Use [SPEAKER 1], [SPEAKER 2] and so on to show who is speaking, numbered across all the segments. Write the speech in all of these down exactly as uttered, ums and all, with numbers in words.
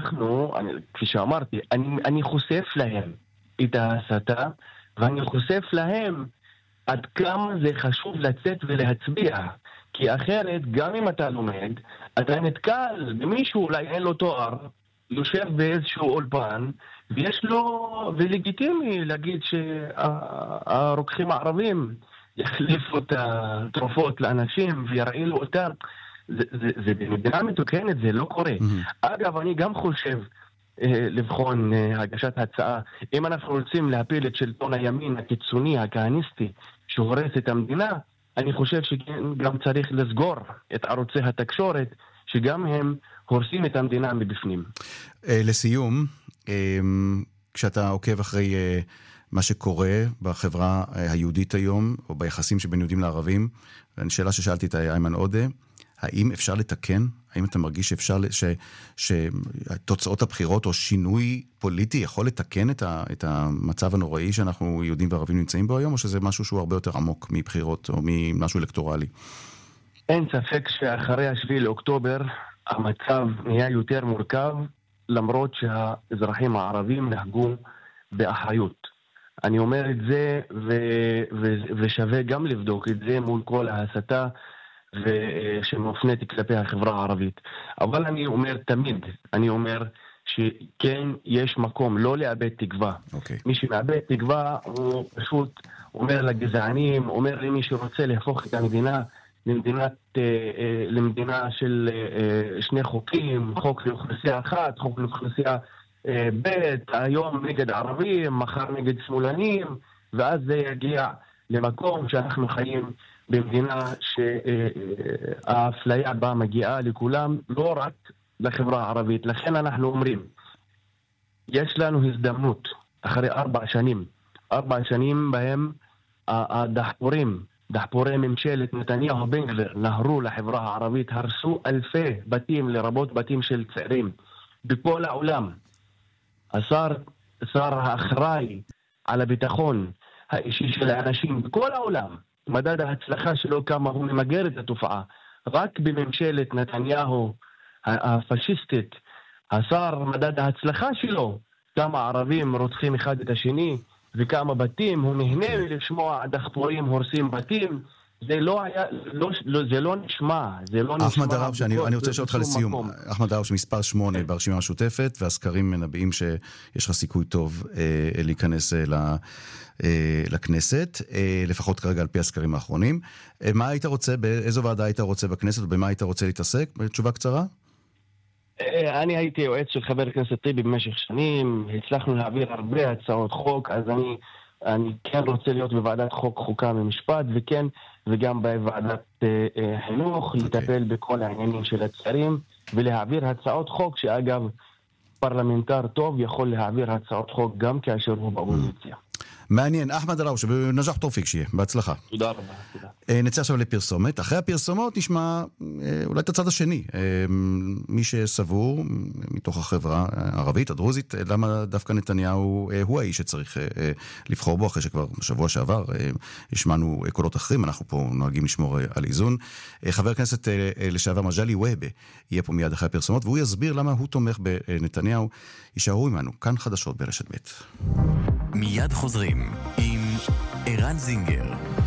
[SPEAKER 1] אנחנו, אני, כפי שאמרתי, אני, אני חושף להם את ההסתה, ואני חושף להם עד כמה זה חשוב לצאת ולהצביע. כי אחרת, גם אם אתה לומד, אתה נתקל במישהו, אולי אין לו תואר, יושב באיזשהו אולפן, ויש לו, ולגיטימי להגיד שהרוקחים הערבים יחליפו את התרופות לאנשים ויראילו אותם. זה, זה, זה במדינה מתוקנת, זה לא קורה. Mm-hmm. אגב, אני גם חושב אה, לבחון אה, הגשת הצעה. אם אנחנו רוצים להפיל את שלטון הימין הקיצוני, הכהניסטי, שהורס את המדינה, אני חושב שגם צריך לסגור את ערוצי התקשורת, שגם הם הורסים את המדינה מבפנים.
[SPEAKER 2] לסיום, כשאתה עוקב אחרי מה שקורה בחברה היהודית היום, או ביחסים שבין יהודים לערבים, שאלה ששאלתי את איימן עודה, האם אפשר לתקן? האם אתה מרגיש שאפשר, ש, שתוצאות הבחירות או שינוי פוליטי יכול לתקן את, ה, את המצב הנוראי שאנחנו יהודים וערבים נמצאים בו היום, או שזה משהו שהוא הרבה יותר עמוק מבחירות או ממשהו אלקטורלי?
[SPEAKER 1] אין ספק שאחרי השביעי לאוקטובר המצב נהיה יותר מורכב, למרות שהאזרחים הערבים נהגו באחריות. אני אומר את זה, ו- ו- ושווה גם לבדוק את זה מול כל ההסתה שמופנית כלפי החברה הערבית. אבל אני אומר תמיד, אני אומר שכן יש מקום לא לאבד תקווה. Okay. מי שמאבד תקווה הוא פשוט אומר לגזענים, אומר למי שרוצה להפוך את המדינה למדינת, למדינה של שני חוקים, חוק לאוכלוסייה אחת, חוק לאוכלוסייה ב', היום נגד ערבים, מחר נגד שמאלנים, ואז זה יגיע למקום שאנחנו חיים במדינה שהאפליה בה מגיעה לכולם, לא רק לחברה הערבית. לכן אנחנו אומרים, יש לנו הזדמנות אחרי ארבע שנים, ארבע שנים בהם הדחפורים, דחפורי ממשלת נתניהו בן גביר נהרו לחברה הערבית, הרסו אלפי בתים, לרבות בתים של צעירים בכל העולם. השר, שר האחראי על הביטחון האישי של האנשים בכל העולם, מדד ההצלחה שלו כמה הוא ממגר את התופעה. רק בממשלת נתניהו הפשיסטית, השר מדד ההצלחה שלו, כמה ערבים רוצחים אחד את השני, וכמה בתים, הוא נהנה לשמוע דחפורים הורסים בתים. זה לא היה, לא, לא, זה לא נשמע, זה לא נשמע.
[SPEAKER 2] אחמד דראוש, אני, אני רוצה לשאול אותך לסיום. אחמד דראוש, מספר שמונה ברשימה המשותפת, והסקרים מנבאים שיש לך סיכוי טוב אה, להיכנס אה, אה, לכנסת, אה, לפחות כרגע על פי הסקרים האחרונים. אה, מה היית רוצה, באיזו ועדה היית רוצה בכנסת, ובמה היית רוצה להתעסק? תשובה קצרה?
[SPEAKER 1] אני הייתי יועץ של חבר הכנסת טיבי במשך שנים, הצלחנו להעביר הרבה הצעות חוק, אז אני, אני כן רוצה להיות בוועדת חוק, חוקה ומשפט, וכן, וגם בוועדת אה, חינוך, okay. לטפל בכל העניינים של הצעירים, ולהעביר הצעות חוק, שאגב, פרלמנטר טוב יכול להעביר הצעות חוק גם כאשר הוא באופוזיציה.
[SPEAKER 2] מעניין, אחמד דראוש, בנג'ח תופיק שיהיה, בהצלחה.
[SPEAKER 1] תודה רבה, תודה.
[SPEAKER 2] נצא עכשיו לפרסומת. אחרי הפרסומות נשמע אולי את הצד השני. מי שסבור, מתוך החברה הערבית, הדרוזית, למה דווקא נתניהו הוא האיש שצריך לבחור בו, אחרי שכבר בשבוע שעבר השמענו קולות אחרים, אנחנו פה נוהגים לשמור על איזון. חבר הכנסת לשעבר מג'לי והבה יהיה פה מיד אחרי הפרסומות, והוא יסביר למה הוא תומך בנתניהו. יישארו עמנו, כאן חדשות ברשת ב'.
[SPEAKER 3] מיד חוזרים עם ערן זינגר.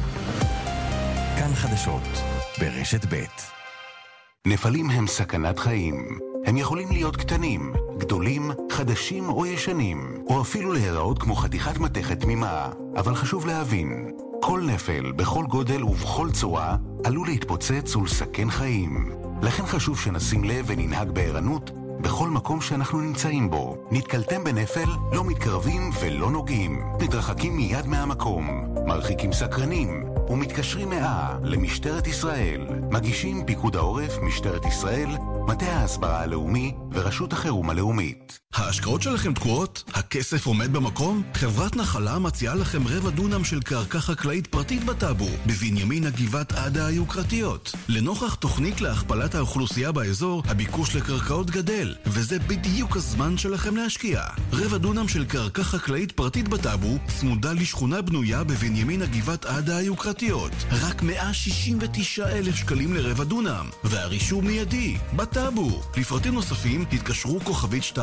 [SPEAKER 3] כאן חדשות ברשת ב'.
[SPEAKER 4] נפלים הם סכנת חיים. הם יכולים להיות קטנים, גדולים, חדשים או ישנים, או אפילו להיראות כמו חתיכת מתכת תמימה. אבל חשוב להבין, כל נפל בכל גודל ובכל צורה עלול להתפוצץ ולסכן חיים. לכן חשוב שנשים לב וננהג בערנות בכל מקום שאנחנו נמצאים בו. נתקלתם בנפל, לא מתקרבים ולא נוגעים. מתרחקים מיד מהמקום, מרחיקים סקרנים ומתקשרים מאה למשטרת ישראל. מגישים פיקוד העורף, משטרת ישראל, מטה ההסברה הלאומי ורשות החירום הלאומית.
[SPEAKER 5] ההשקעות שלכם תקועות? הכסף עומד במקום? חברת נחלה מציעה לכם רבע דונם של קרקע חקלאית פרטית בטאבו, בבנימין הגבעת עדה היוקרתיות. לנוכח תוכנית להכפלת האוכלוסייה באזור, הביקוש לקרקעות גדל, וזה בדיוק הזמן שלכם להשקיע. רבע דונם של קרקע חקלאית פרטית בטאבו, צמודה לשכונה בנויה בבנימין הגבעת עדה היוקרתיות. רק מאה שישים ותשעה אלף שקלים לרבע דונם, והרישום מיידי, בטאבו. לפרטים נוספים, התקשרו כוכבית שתיים